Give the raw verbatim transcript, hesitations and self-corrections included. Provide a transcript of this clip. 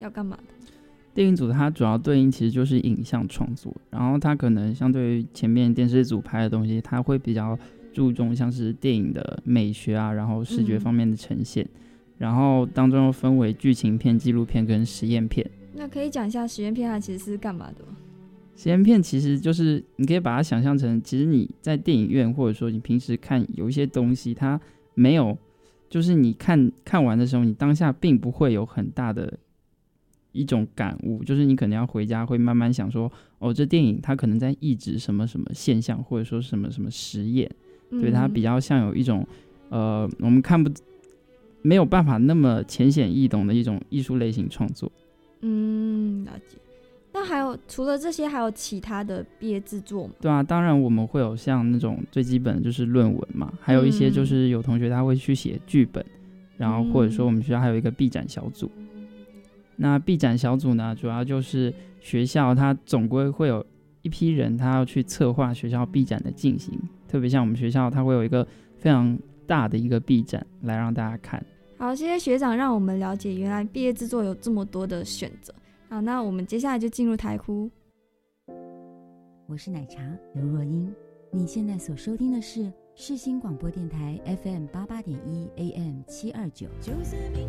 要干嘛的？ 电影组它主要对应其实就是影像创作，然后它可能相对于前面电视组拍的东西，它会比较注重像是电影的美学啊，然后视觉方面的呈现，嗯、然后当中又分为剧情片、纪录片跟实验片。 那可以讲一下实验片它其实是干嘛的吗？ 实验片其实就是你可以把它想象成，其实你在电影院或者说你平时看有一些东西，它没有，就是你看看完的时候，你当下并不会有很大的一种感悟，就是你可能要回家会慢慢想说，哦，这电影它可能在抑制什么什么现象，或者说什么什么实验，对，它比较像有一种呃，我们看不没有办法那么浅显易懂的一种艺术类型创作。 嗯，了解。那还有除了这些，还有其他的毕业制作吗？ 对啊，当然我们会有像那种最基本的就是论文嘛，还有一些就是有同学他会去写剧本，嗯、然后或者说我们学校还有一个毕展小组。那毕展小组呢，主要就是学校它总归会有一批人，他要去策划学校毕展的进行。特别像我们学校，它会有一个非常大的一个毕展来让大家看。 好，谢谢学长让我们了解原来毕业制作有这么多的选择。好，那我们接下来就进入台呼。 我是奶茶刘若英，你现在所收听的是世新广播电台 F M 八八点一 A M 七二九。就算明